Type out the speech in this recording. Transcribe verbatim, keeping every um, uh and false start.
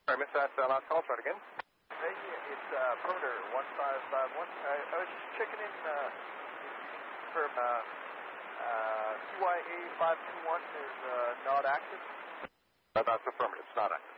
Sorry, missed that uh, last call. Try it again. Hey, it's uh, Perimeter one five five one. I, I was just checking in uh, from uh, uh, C Y A five two one is uh, not active. Uh, that's affirmative. It's not active.